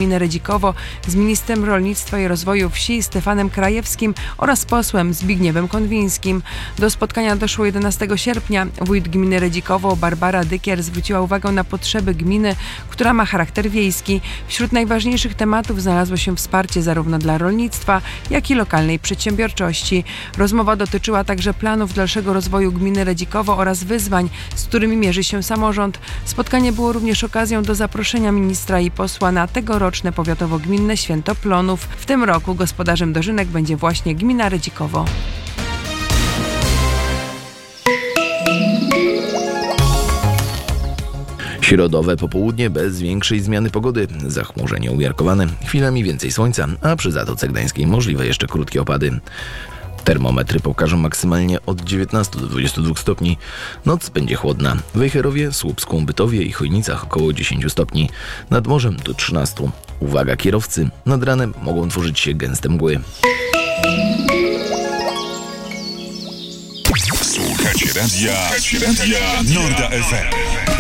gminy Redzikowo z ministrem rolnictwa i rozwoju wsi Stefanem Krajewskim oraz posłem Zbigniewem Konwińskim. Do spotkania doszło 11 sierpnia. Wójt gminy Redzikowo Barbara Dykier zwróciła uwagę na potrzeby gminy, która ma charakter wiejski. Wśród najważniejszych tematów znalazło się wsparcie zarówno dla rolnictwa, jak i lokalnej przedsiębiorczości. Rozmowa dotyczyła także planów dalszego rozwoju gminy Redzikowo oraz wyzwań, z którymi mierzy się samorząd. Spotkanie było również okazją do zaproszenia ministra i posła na tegoroczne powiatowo-gminne Święto Plonów. W tym roku gospodarzem dożynek będzie właśnie gmina Redzikowo. Środowe popołudnie bez większej zmiany pogody. Zachmurzenie umiarkowane, chwilami więcej słońca, a przy Zatoce Gdańskiej możliwe jeszcze krótkie opady. Termometry pokażą maksymalnie od 19 do 22 stopni. Noc będzie chłodna. W Wejherowie, Słupsku, Bytowie i Chojnicach około 10 stopni. Nad morzem do 13. Uwaga kierowcy, nad ranem mogą tworzyć się gęste mgły. Słuchacie radia Norda FM.